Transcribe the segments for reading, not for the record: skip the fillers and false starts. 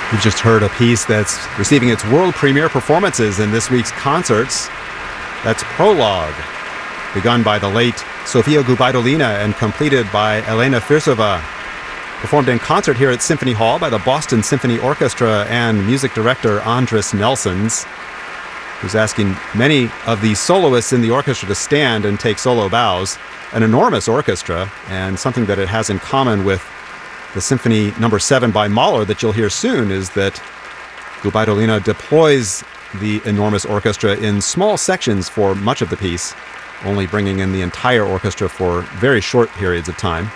We've just heard a piece that's receiving its world premiere performances in this week's concerts. That's Prologue, begun by the late Sofia Gubaidulina and completed by Elena Firsova. Performed in concert here at Symphony Hall by the Boston Symphony Orchestra and music director Andris Nelsons, who's asking many of the soloists in the orchestra to stand and take solo bows. An enormous orchestra, and something that it has in common with the Symphony No. 7 by Mahler that you'll hear soon is that Gubaidulina deploys the enormous orchestra in small sections for much of the piece, only bringing in the entire orchestra for very short periods of time.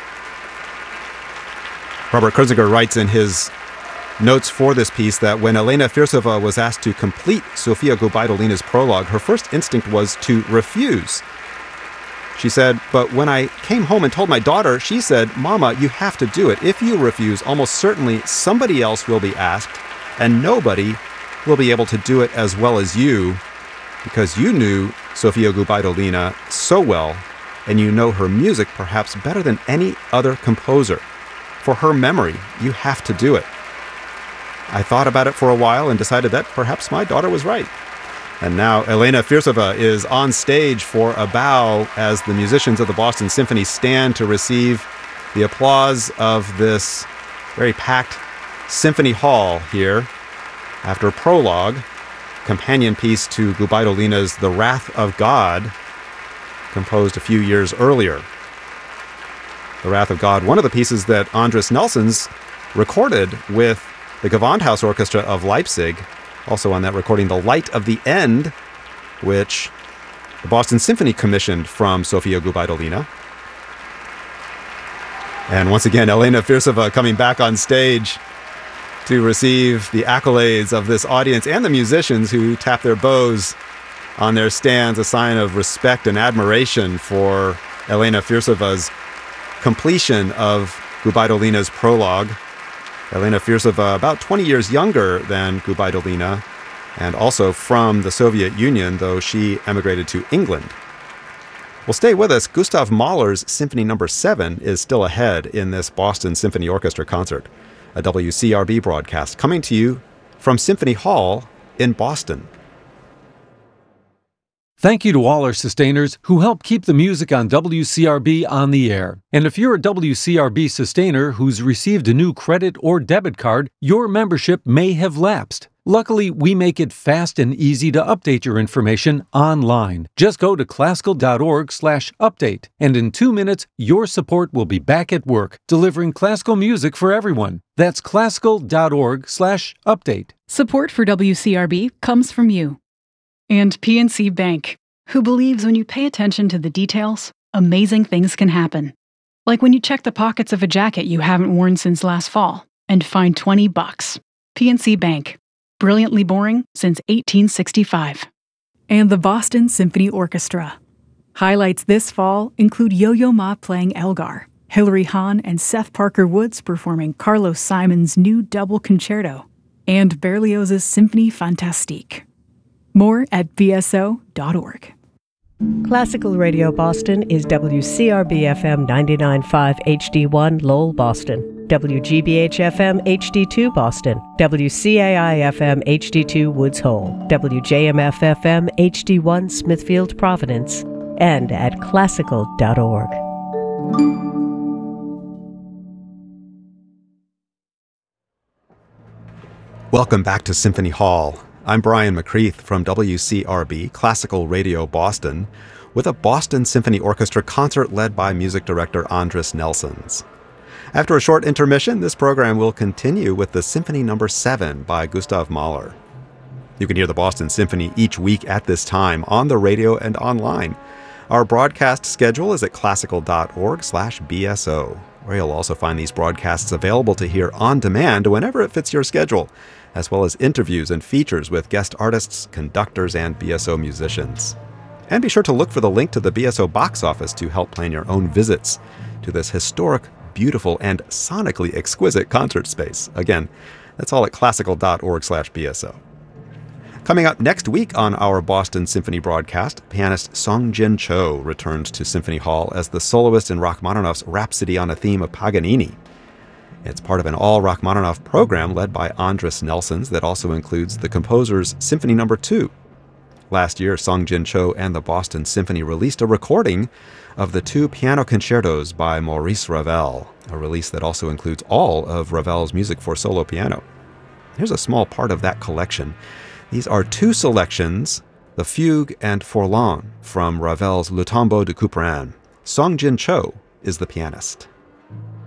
Robert Kurzinger writes in his notes for this piece that when Elena Firsova was asked to complete Sofia Gubaidulina's prologue, her first instinct was to refuse. She said, but when I came home and told my daughter, she said, "Mama, you have to do it. If you refuse, almost certainly somebody else will be asked, and nobody will be able to do it as well as you, because you knew Sofia Gubaidulina so well, and you know her music perhaps better than any other composer. For her memory, you have to do it." I thought about it for a while and decided that perhaps my daughter was right. And now Elena Firsova is on stage for a bow as the musicians of the Boston Symphony stand to receive the applause of this very packed Symphony Hall here after Prologue, companion piece to Gubaidulina's The Wrath of God, composed a few years earlier. The Wrath of God, one of the pieces that Andris Nelsons recorded with the Gewandhaus Orchestra of Leipzig. Also on that recording, The Light of the End, which the Boston Symphony commissioned from Sofia Gubaidulina. And once again, Elena Firsova coming back on stage to receive the accolades of this audience and the musicians who tap their bows on their stands, a sign of respect and admiration for Elena Firsova's completion of Gubaidulina's prologue. Elena Firsova, about 20 years younger than Gubaidulina, and also from the Soviet Union, though she emigrated to England. Well, stay with us. Gustav Mahler's Symphony No. 7 is still ahead in this Boston Symphony Orchestra concert, a WCRB broadcast coming to you from Symphony Hall in Boston. Thank you to all our sustainers who help keep the music on WCRB on the air. And if you're a WCRB sustainer who's received a new credit or debit card, your membership may have lapsed. Luckily, we make it fast and easy to update your information online. Just go to classical.org/update, and in 2 minutes, your support will be back at work, delivering classical music for everyone. That's classical.org/update. Support for WCRB comes from you. And PNC Bank, who believes when you pay attention to the details, amazing things can happen. Like when you check the pockets of a jacket you haven't worn since last fall and find $20. PNC Bank, brilliantly boring since 1865. And the Boston Symphony Orchestra. Highlights this fall include Yo-Yo Ma playing Elgar, Hilary Hahn and Seth Parker Woods performing Carlos Simon's new double concerto, and Berlioz's Symphonie Fantastique. More at bso.org. Classical Radio Boston is WCRB-FM 99.5 HD1 Lowell, Boston, WGBH-FM HD2 Boston, WCAI-FM HD2 Woods Hole, WJMF-FM HD1 Smithfield, Providence, and at classical.org. Welcome back to Symphony Hall. I'm Brian McCreath from WCRB, Classical Radio Boston, with a Boston Symphony Orchestra concert led by music director Andris Nelsons. After a short intermission, this program will continue with the Symphony No. 7 by Gustav Mahler. You can hear the Boston Symphony each week at this time on the radio and online. Our broadcast schedule is at classical.org/BSO, where you'll also find these broadcasts available to hear on demand whenever it fits your schedule, as well as interviews and features with guest artists, conductors, and BSO musicians. And be sure to look for the link to the BSO box office to help plan your own visits to this historic, beautiful, and sonically exquisite concert space. Again, that's all at classical.org/BSO. Coming up next week on our Boston Symphony broadcast, pianist Song-Jin Cho returns to Symphony Hall as the soloist in Rachmaninoff's Rhapsody on a Theme of Paganini. It's part of an all Rachmaninoff program led by Andris Nelsons that also includes the composer's Symphony No. 2. Last year, Song Jin Cho and the Boston Symphony released a recording of the 2 piano concertos by Maurice Ravel, a release that also includes all of Ravel's music for solo piano. Here's a small part of that collection. These are 2 selections, the Fugue and Forlorn, from Ravel's Le Tombeau de Couperin. Song Jin Cho is the pianist.